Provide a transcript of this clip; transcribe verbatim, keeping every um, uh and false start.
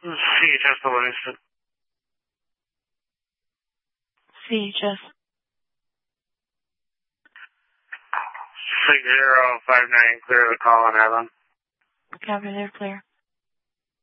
C H S to Livingston. C H S. six zero five nine, clear the call on Evan. Copy, they're clear.